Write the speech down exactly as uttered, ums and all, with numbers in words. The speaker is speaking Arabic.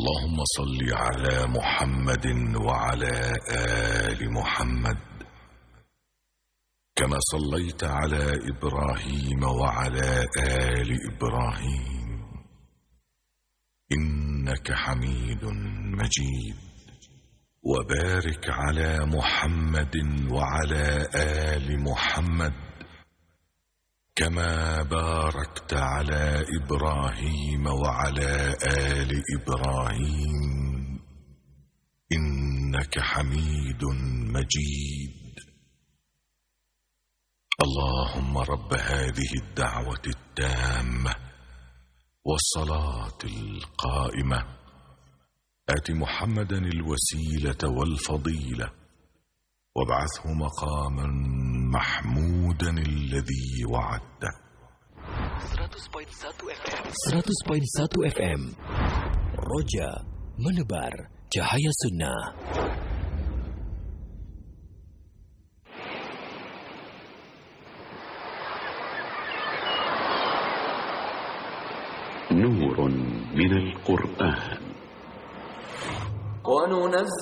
اللهم صل على محمد وعلى آل محمد كما صليت على إبراهيم وعلى آل إبراهيم إنك حميد مجيد. وبارك على محمد وعلى آل محمد كما باركت على إبراهيم وعلى آل إبراهيم إنك حميد مجيد. اللهم رب هذه الدعوة التامة والصلاة القائمة آت محمدا الوسيلة والفضيلة وابعثه مقاما محمودا الذي وعدته. seratus koma satu F M Roja menebar cahaya sunnah. نور من القرآن.